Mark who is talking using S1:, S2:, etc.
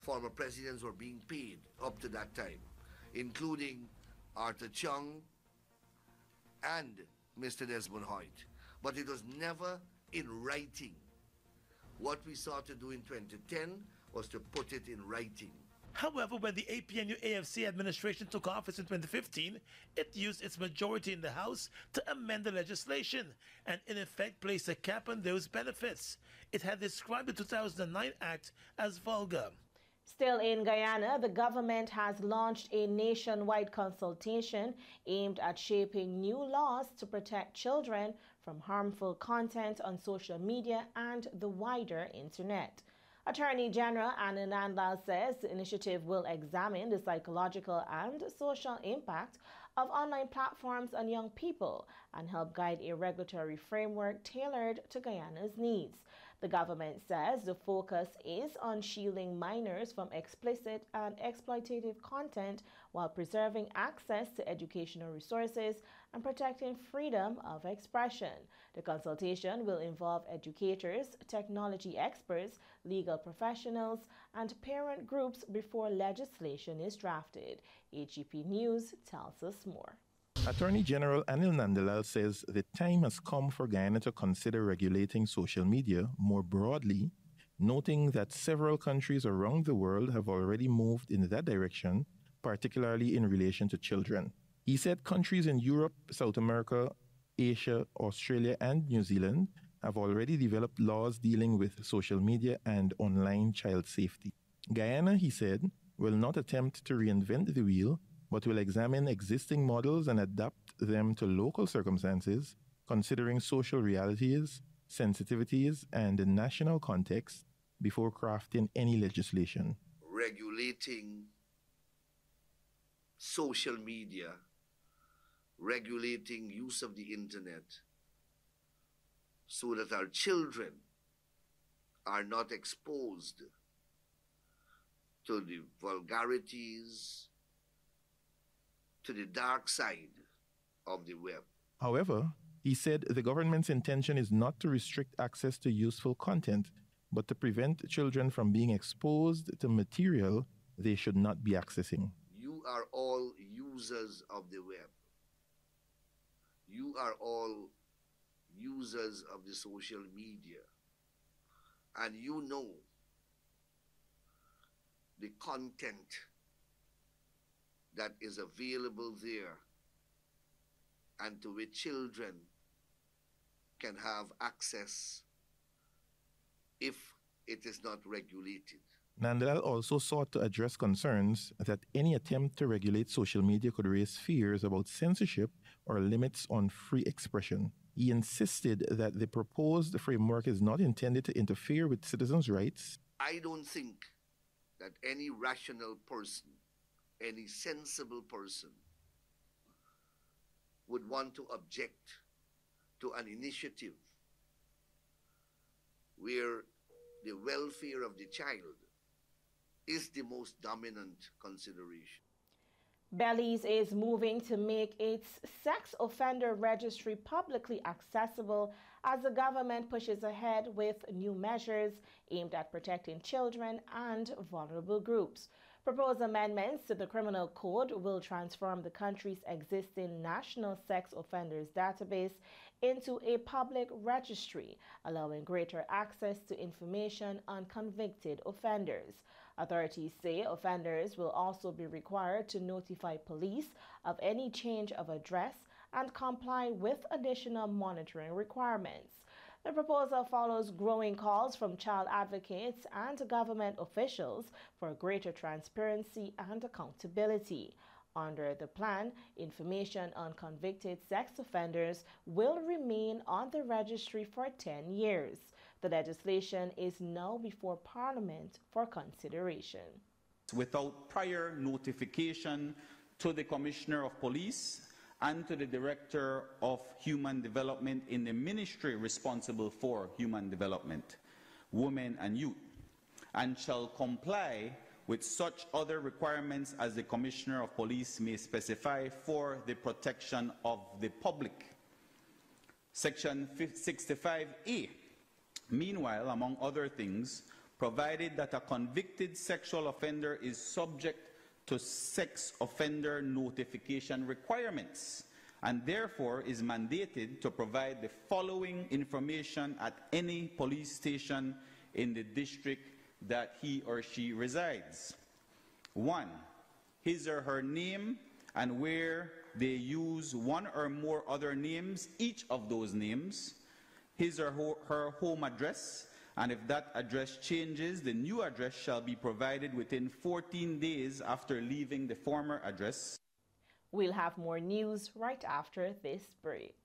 S1: former presidents were being paid up to that time, including Arthur Chung and Mr. Desmond Hoyt. But it was never in writing. What we sought to do in 2010 was to put it in writing.
S2: However, when the APNU-AFC administration took office in 2015, it used its majority in the House to amend the legislation and in effect placed a cap on those benefits. It had described the 2009 Act as vulgar.
S3: Still in Guyana, the government has launched a nationwide consultation aimed at shaping new laws to protect children from harmful content on social media and the wider internet. Attorney General Anna Nandlall says the initiative will examine the psychological and social impact of online platforms on young people and help guide a regulatory framework tailored to Guyana's needs. The government says the focus is on shielding minors from explicit and exploitative content while preserving access to educational resources and protecting freedom of expression. The consultation will involve educators, technology experts, legal professionals, and parent groups before legislation is drafted. HEP News tells us more.
S4: Attorney General Anil Nandlall says the time has come for Guyana to consider regulating social media more broadly, noting that several countries around the world have already moved in that direction, particularly in relation to children. He said countries in Europe, South America, Asia, Australia, and New Zealand have already developed laws dealing with social media and online child safety. Guyana, he said, will not attempt to reinvent the wheel, but will examine existing models and adapt them to local circumstances, considering social realities, sensitivities, and the national context before crafting any legislation.
S1: Regulating social media, regulating use of the internet, so that our children are not exposed to the vulgarities, to the dark side of the web.
S4: However, he said the government's intention is not to restrict access to useful content, but to prevent children from being exposed to material they should not be accessing.
S1: You are all users of the web. You are all users of the social media. And you know the content that is available there and to which children can have access if it is not regulated.
S4: Nandlall also sought to address concerns that any attempt to regulate social media could raise fears about censorship or limits on free expression. He insisted that the proposed framework is not intended to interfere with citizens' rights.
S1: I don't think that any rational person, any sensible person would want to object to an initiative where the welfare of the child is the most dominant consideration.
S3: Belize is moving to make its sex offender registry publicly accessible as the government pushes ahead with new measures aimed at protecting children and vulnerable groups. Proposed amendments to the Criminal Code will transform the country's existing National Sex Offenders Database into a public registry, allowing greater access to information on convicted offenders. Authorities say offenders will also be required to notify police of any change of address and comply with additional monitoring requirements. The proposal follows growing calls from child advocates and government officials for greater transparency and accountability. Under the plan, information on convicted sex offenders will remain on the registry for 10 years. The legislation is now before Parliament for consideration.
S5: Without prior notification to the Commissioner of Police and to the Director of Human Development in the ministry responsible for human development, women and youth, and shall comply with such other requirements as the Commissioner of Police may specify for the protection of the public. Section 65A, meanwhile, among other things, provided that a convicted sexual offender is subject to sex offender notification requirements and therefore is mandated to provide the following information at any police station in the district that he or she resides. 1. His or her name and where they use one or more other names, each of those names, his or her home address, and if that address changes, the new address shall be provided within 14 days after leaving the former address.
S3: We'll have more news right after this break.